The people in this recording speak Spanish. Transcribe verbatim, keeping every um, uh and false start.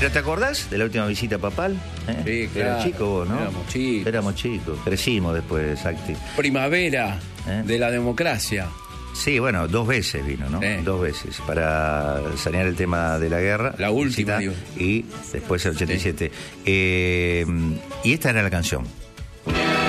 Pero ¿te acordás de la última visita papal? ¿Eh? Sí, claro. Era chico vos, ¿no? Éramos chicos. Éramos chicos. Crecimos después, Sacti. Primavera ¿Eh? de la democracia. Sí, bueno, dos veces vino, ¿no? Sí. Dos veces, para sanear el tema de la guerra. La última, visita, digo. Y después el ochenta y siete. Sí. Eh, y esta era la canción.